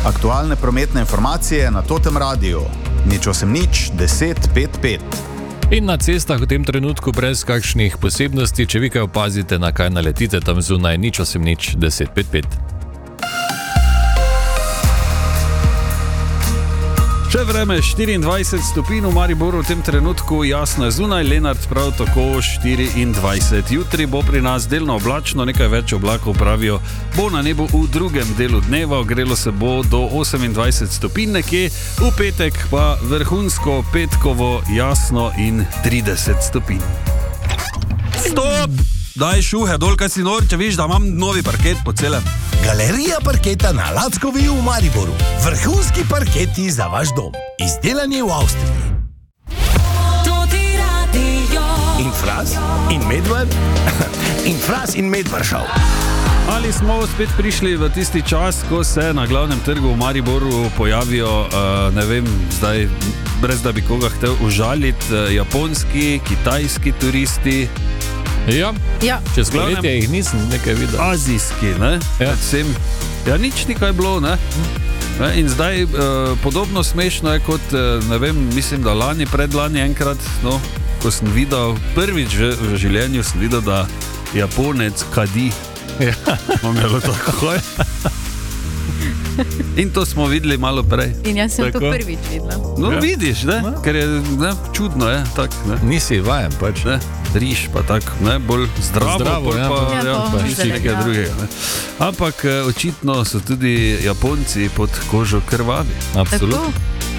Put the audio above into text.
Aktualne prometne informacije na Totem Radiu. 080 10 55. In na cestah v tem trenutku brez kakšnih posebnosti, če vi kaj opazite, na kaj naletite tam zunaj, 080 10 55. Še vreme 24 stopinj v Mariboru v tem trenutku, jasno je zunaj, Lenart prav tako 24. Jutri bo pri nas delno oblačno, nekaj več oblakov pravijo, bo na nebu v drugem delu dneva, ogrelo se bo do 28 stopinj nekje, v petek pa vrhunsko petkovo jasno in 30 stopinj. Stop! Daj šuhe dol, kaj si nor, če viš, da imam novi parket po celem. Galerija parketa na Lackovi v Mariboru. Vrhunski parketi za vaš dom. Izdelani v Avstriji. In Fras in Medved in Fras in Medvršav. Ali smo spet prišli v tisti čas, ko se na glavnem trgu v Mariboru pojavijo, ne vem, zdaj, brez da bi koga hotel užaliti, japonski, kitajski turisti. Ja. Čez poletje jih nisem nekaj videl. Azijski, ne? Ja, nič ni kaj bilo, ne? In zdaj podobno smešno je kot, ne vem, mislim, da lani, predlani enkrat, no, ko sem videl, prvič v življenju sem videl, da Japonec kadi. Ja. Mam je bilo tako. In to smo videli malo prej. In jaz sem tako to prvič videla. No, ja. Vidiš, ne? Ker je, ne, čudno je, tak, ne? Nisi vajen, pač. Ne? Riž pa tak, ne, bolj zdravo pa nisi nekaj drugega. Ne. Ampak očitno so tudi Japonci pod kožo krvavi. Absolutno.